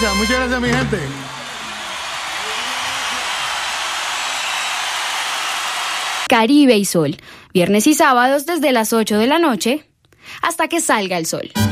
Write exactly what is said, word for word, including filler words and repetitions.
gracias, muchas gracias, mi gente. Caribe y Sol, viernes y sábados desde las ocho de la noche hasta que salga el sol.